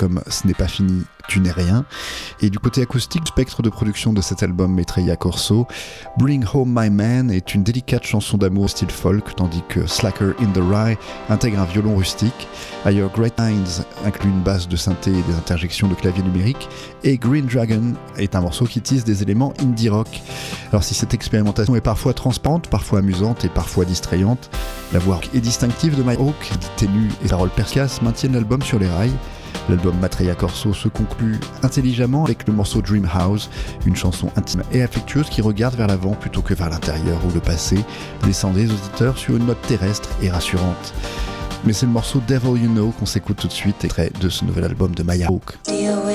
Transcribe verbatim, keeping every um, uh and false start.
comme Ce n'est pas fini, tu n'es rien. Et du côté acoustique, le spectre de production de cet album Maitreya Corso, Bring Home My Man est une délicate chanson d'amour style folk, tandis que Slacker in the Rye intègre un violon rustique. Higher Great Minds inclut une basse de synthé et des interjections de clavier numérique. Et Green Dragon est un morceau qui tisse des éléments indie rock. Alors si cette expérimentation est parfois transparente, parfois amusante et parfois distrayante, la voix est distinctive de Mike Hawk, ténue et paroles perspicaces maintiennent l'album sur les rails. L'album Maitreya Corso se conclut intelligemment avec le morceau Dream House, une chanson intime et affectueuse qui regarde vers l'avant plutôt que vers l'intérieur ou le passé, laissant les auditeurs sur une note terrestre et rassurante. Mais c'est le morceau Devil You Know qu'on s'écoute tout de suite, extrait de ce nouvel album de Maya Hawke.